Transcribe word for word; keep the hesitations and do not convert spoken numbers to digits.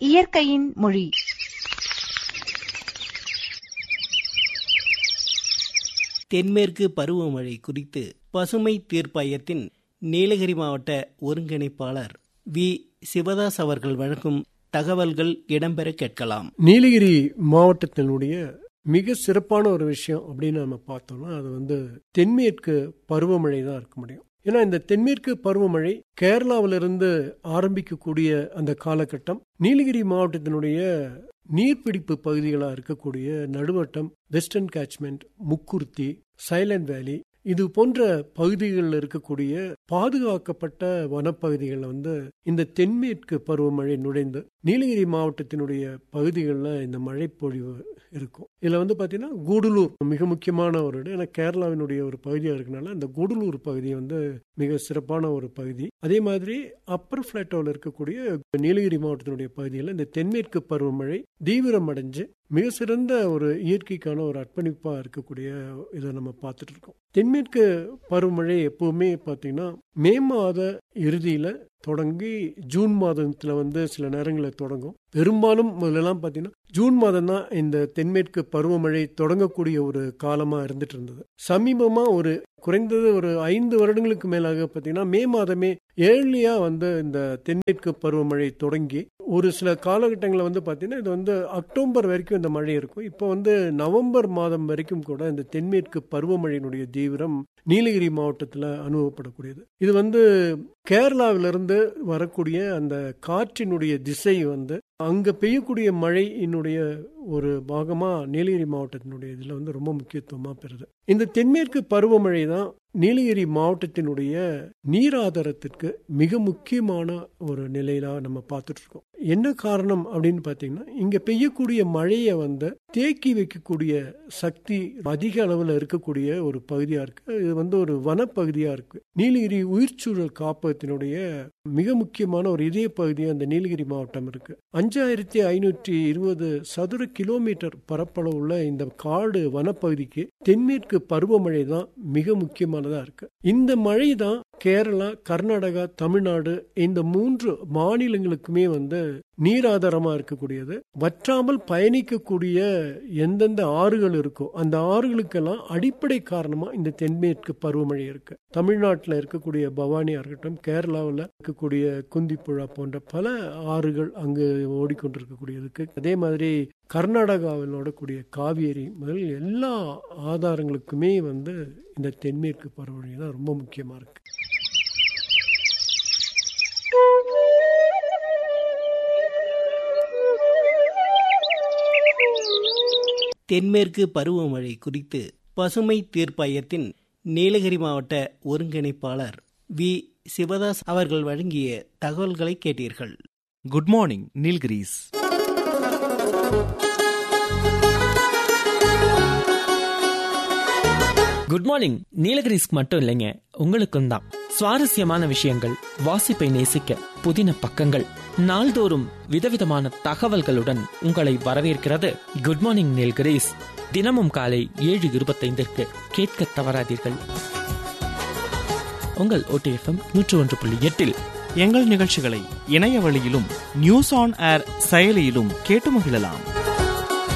இயற்கையின் மொழி. தென்மேற்கு பருவமழை குறித்து பசுமை தீர்ப்பாயத்தின் நீலகிரி மாவட்ட ஒருங்கிணைப்பாளர் வி சிவதாஸ் அவர்கள் வழங்கும் தகவல்கள் இடம்பெற கேட்கலாம். நீலகிரி மாவட்டத்தினுடைய மிக சிறப்பான ஒரு விஷயம் அப்படின்னு நம்ம பார்த்தோம்னா அது வந்து தென்மேற்கு பருவமழை தான் இருக்க முடியும். ஏன்னா இந்த தென்மேற்கு பருவமழை கேரளாவிலிருந்து ஆரம்பிக்கக்கூடிய அந்த காலகட்டம் நீலகிரி மாவட்டத்தினுடைய நீர்பிடிப்பு பகுதிகளாக இருக்கக்கூடிய Naduvattam, western catchment, Mukurthi, silent valley இது போன்ற பகுதிகளில் இருக்கக்கூடிய பாதுகாக்கப்பட்ட வனப்பகுதிகளில் வந்து இந்த தென்மேற்கு பருவமழை நுழைந்து நீலகிரி மாவட்டத்தினுடைய பகுதிகளில் இந்த மழைப்பொழிவு இருக்கும். இதில் வந்து பார்த்தீங்கன்னா கூடலூர் மிக முக்கியமான ஒரு இடம். ஏன்னா கேரளாவினுடைய ஒரு பகுதியாக இருக்கனால அந்த கூடலூர் பகுதி வந்து மிக சிறப்பான ஒரு பகுதி. அதே மாதிரி அப்பர் பிளாட்டோவில் இருக்கக்கூடிய நீலகிரி மாவட்டத்தினுடைய பகுதிகளில் இந்த தென்மேற்கு பருவமழை தீவிரம் அடைஞ்சு மிக சிறந்த ஒரு இயற்கைக்கான ஒரு அர்ப்பணிப்பாக இருக்கக்கூடிய இதை நம்ம பார்த்துட்டு இருக்கோம். தென்மேற்கு பருவமழை எப்பவுமே பார்த்தீங்கன்னா மே மாத இறுதியில தொடங்கி ஜூன் மாதத்துல வந்து சில நேரங்களில் தொடங்கும். பெரும்பாலும் முதலெல்லாம் பார்த்தீங்கன்னா ஜூன் மாதம் தான் இந்த தென்மேற்கு பருவமழை தொடங்கக்கூடிய ஒரு காலமா இருந்துட்டு இருந்தது. சமீபமா ஒரு குறைந்தது ஒரு ஐந்து வருடங்களுக்கு மேலாக பார்த்தீங்கன்னா மே மாதமே ஏர்லியா வந்து இந்த தென்மேற்கு பருவமழை தொடங்கி ஒரு சில காலகட்டங்களில் வந்து பார்த்தீங்கன்னா இது வந்து அக்டோபர் வரைக்கும் இந்த மழை இருக்கும். இப்போ வந்து நவம்பர் மாதம் வரைக்கும் கூட இந்த தென்மேற்கு பருவமழையினுடைய தீவிரம் நீலகிரி மாவட்டத்தில் அனுபவப்படக்கூடியது. இது வந்து கேரளாவிலிருந்து வரக்கூடிய அந்த காற்றினுடைய திசை வந்து அங்க பெய்யக்கூடிய மழையினுடைய ஒரு பாகமா நீலகிரி மாவட்டத்தினுடைய இதுல வந்து ரொம்ப முக்கியத்துவமா பெறுது. இந்த தென்மேற்கு பருவமழை தான் நீலகிரி மாவட்டத்தினுடைய நீர் ஆதாரத்திற்கு மிக முக்கியமான ஒரு நிலையில நம்ம பார்த்துட்டு இருக்கோம். என்ன காரணம் அப்படின்னு பாத்தீங்கன்னா இங்க பெய்யக்கூடிய மழையை வந்து தேக்கி வைக்கக்கூடிய சக்தி அதிக அளவில் இருக்கக்கூடிய ஒரு பகுதியா இருக்கு. இது வந்து ஒரு வனப்பகுதியா இருக்கு. நீலகிரி உயிர்ச்சூழல் காப்பகத்தினுடைய மிக முக்கியமான ஒரு இதய பகுதியா அந்த நீலகிரி மாவட்டம் இருக்கு. அஞ்சாயிரத்தி ஐநூற்றி இருபது சதுர கிலோமீட்டர் பரப்பளவு உள்ள இந்த காடு வனப்பகுதிக்கு தென்மேற்கு பருவமழை தான் மிக முக்கியமானதா இருக்கு. இந்த மழை தான் கேரளா, கர்நாடகா, தமிழ்நாடு இந்த மூன்று மாநிலங்களுக்குமே வந்து நீராதாரமா இருக்கக்கூடியது. வற்றாமல் பயணிக்கக்கூடிய எந்தெந்த ஆறுகள் இருக்கோ அந்த ஆறுகளுக்கெல்லாம் அடிப்படை காரணமா இந்த தென்மேற்கு பருவமழை இருக்கு. தமிழ்நாட்டில் இருக்கக்கூடிய பவானியா இருக்கட்டும், கேரளாவில் இருக்கக்கூடிய குந்திப்புழா போன்ற பல ஆறுகள் அங்கு ஓடிக்கொண்டிருக்கக்கூடியதுக்கு, அதே மாதிரி கர்நாடகாவில் ஓடக்கூடிய காவேரி முதல் எல்லா ஆதாரங்களுக்குமே வந்து இந்த தென்மேற்கு பருவமழை தான் ரொம்ப முக்கியமா இருக்கு. தென்மேற்கு பருவமழை குறித்து பசுமை தீர்ப்பாயத்தின் நீலகிரி மாவட்ட ஒருங்கிணைப்பாளர் வி சிவதாஸ் அவர்கள் வழங்கிய தகவல்களை கேட்டீர்கள். Good morning Nilgiris. Good morning நீலகிரிஸ்க்கு மட்டும் இல்லைங்க, உங்களுக்கும் தான். சுவாரஸ்யமான விஷயங்கள், வாசிப்பை நேசிக்க புதின பக்கங்கள், நாள்தோறும் விதவிதமான தகவல்களுடன் உங்களை வரவேற்கிறது குட் மார்னிங் நீலகிரிஸ். தினமும் காலை ஏழு இருபத்தைந்திற்கு கேட்க தவறாதீர்கள். உங்கள் ஓடிஎஃப்எம் நூற்று ஒன்று புள்ளி எட்டில் எங்கள் நிகழ்ச்சிகளை இணைய வழியிலும் நியூஸ் ஆன் ஏர் செயலியிலும் கேட்டு மகிழலாம்.